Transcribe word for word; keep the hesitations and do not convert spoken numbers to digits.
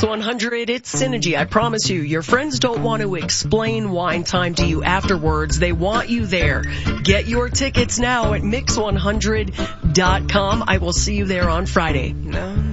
one hundred, it's Synergy. I promise you, your friends don't want to explain Wine Time to you afterwards. They want you there. Get your tickets now at mix one hundred dot com. I will see you there on Friday. No.